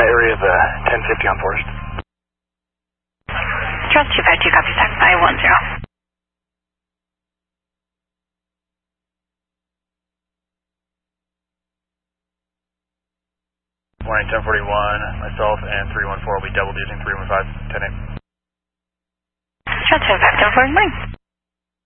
the area of 1050 on Forest. Charles 252, copy, stack by 10. Morning 1041, myself and 314 will be double using 315, 10-8. Charles 252, good morning.